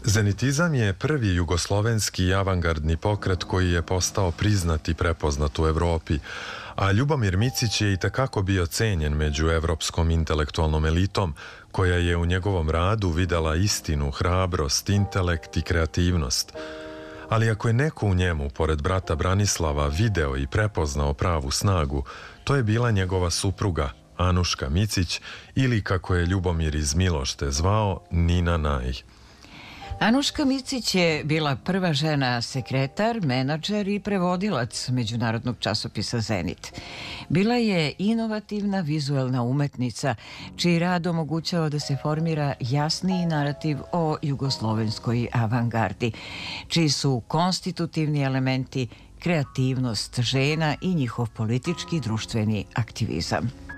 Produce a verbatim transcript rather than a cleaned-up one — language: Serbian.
Zenitizam je prvi jugoslovenski avangardni pokret koji je postao priznat i prepoznat u Evropi, a Ljubomir Micić je i tekako bio cenjen među evropskom intelektualnom elitom, koja je u njegovom radu videla istinu, hrabrost, intelekt i kreativnost. Ali ako je neko u njemu, pored brata Branislava, video i prepoznao pravu snagu, to je bila njegova supruga, Anuška Micić, ili kako je Ljubomir iz Milošte zvao, Nina Naj. Anuška Micić je bila prva žena sekretar, menadžer i prevodilac međunarodnog časopisa Zenit. Bila je inovativna vizuelna umetnica, čiji rad omogućava da se formira jasniji narativ o jugoslovenskoj avangardi, čiji su konstitutivni elementi kreativnost žena i njihov politički i društveni aktivizam.